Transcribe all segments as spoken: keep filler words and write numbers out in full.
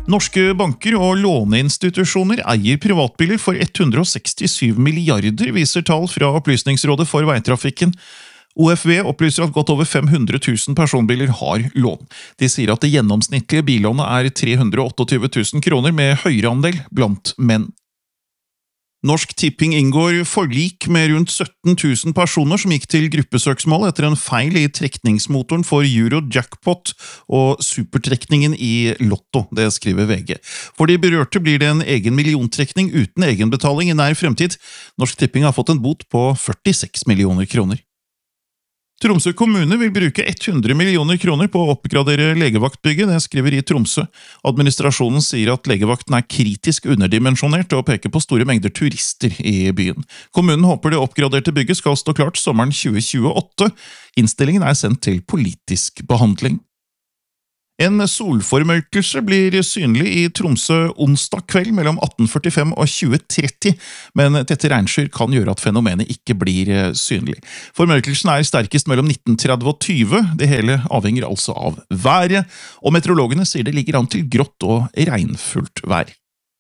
Norske banker og låneinstitusjoner eier privatbiler for ett hundre sekstisju milliarder, viser tall fra Opplysningsrådet for veitrafikken. O F V opplyser at godt over fem hundre tusen personbiler har lån. De sier at det gjennomsnittlige billånet er tre hundre tjueåtte tusen kroner med høyere andel blant menn. Norsk Tipping inngår forlik med rundt sytten tusen personer som gikk til gruppesøksmål etter en feil i trekningsmotoren for Eurojackpot og supertrekningen i Lotto, det skriver V G. For de berørte blir det en egen milliontrekning uten egenbetaling i nær fremtid. Norsk Tipping har fått en bot på førtiseks millioner kroner. Tromsø kommune vil bruke hundre millioner kroner på å oppgradere legevaktbygget, det skriver i Tromsø. Administrasjonen sier at legevakten er kritisk underdimensjonert og peker på store mengder turister i byen. Kommunen håper det oppgraderte bygget skal stå klart sommeren tjue tjueåtte. Innstillingen er sendt til politisk behandling. En solformørkelse blir synlig i Tromsø onsdag kveld mellom atten førtifem og tjue tretti, men dette regnskyr kan gjøre at fenomenet ikke blir synlig. Formørkelsen er sterkest mellom nitten tretti og tjue, det hele avhenger altså av været, og meteorologene sier det ligger an til grått og regnfullt vær.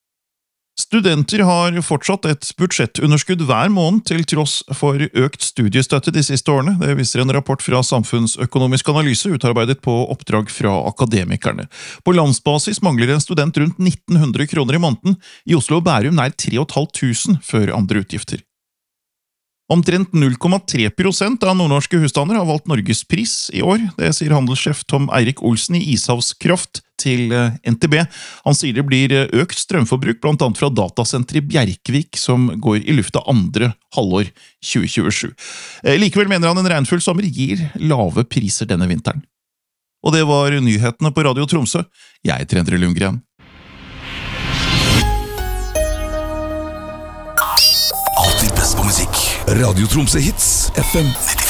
Studenter har fortsatt et budsjettunderskudd hver måned til tross for økt studiestøtte de siste årene. Det viser en rapport fra Samfunnsøkonomisk analyse utarbeidet på oppdrag fra akademikerne. På landsbasis mangler en student rundt nitten hundre kroner i måneden. I Oslo og Bærum nær tre tusen fem hundre før andre utgifter. Omtrent null komma tre prosent av nordnorske husstander har valgt Norgespris i år. Det sier handelssjef Tom Eirik Olsen i Ishavskraft til N T B. Han sier det blir økt strømforbruk, blant annet fra datasenter i Bjerkvik, som går i lufta andre halvår tjue tjuesju. Likevel mener han en regnfull sommer gir lave priser denne vinteren. Og det var nyhetene på Radio Tromsø. Jeg heter Endre Lundgren. Alltid best på musikk. Radio Tromsø Hits, F M nittifem.